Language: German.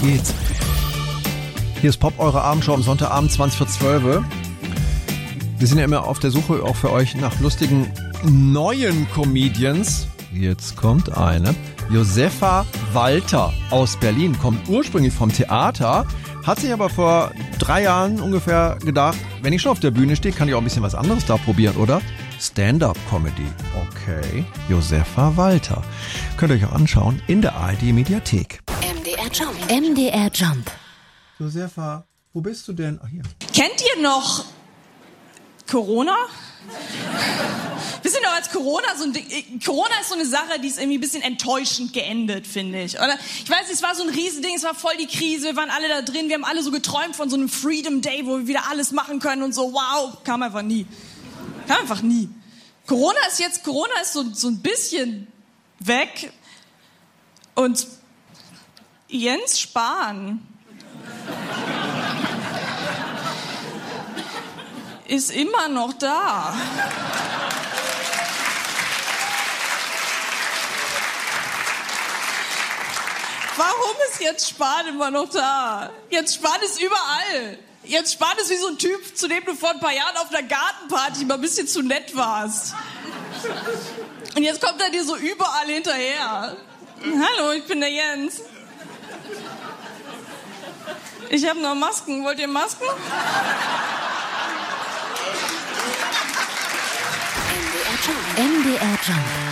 geht's? Hier ist Pop, eure Abendshow am Sonntagabend 20 vor 12. Wir sind ja immer auf der Suche auch für euch nach lustigen neuen Comedians. Jetzt kommt eine. Josefa Walter aus Berlin, kommt ursprünglich vom Theater, hat sich aber vor 3 Jahren ungefähr gedacht, wenn ich schon auf der Bühne stehe, kann ich auch ein bisschen was anderes da probieren, oder? Stand-up-Comedy. Okay, Josefa Walter. Könnt ihr euch auch anschauen in der ARD-Mediathek. MDR Jump. MDR Jump. Josefa, wo bist du denn? Ach, hier. Kennt ihr noch Corona? Wisst ihr noch, als Corona Corona ist so eine Sache, die ist irgendwie ein bisschen enttäuschend geendet, finde ich. Oder? Ich weiß, es war so ein Riesending, es war voll die Krise, wir waren alle da drin, wir haben alle so geträumt von so einem Freedom Day, wo wir wieder alles machen können und so, wow, kam einfach nie. Kam einfach nie. Corona ist so ein bisschen weg und Jens Spahn ist immer noch da. Warum ist Jens Spahn immer noch da? Jens Spahn ist überall. Jens Spahn ist wie so ein Typ, zu dem du vor ein paar Jahren auf einer Gartenparty mal ein bisschen zu nett warst. Und jetzt kommt er dir so überall hinterher. Hallo, ich bin der Jens. Ich habe noch Masken. Wollt ihr Masken? MDR Jump.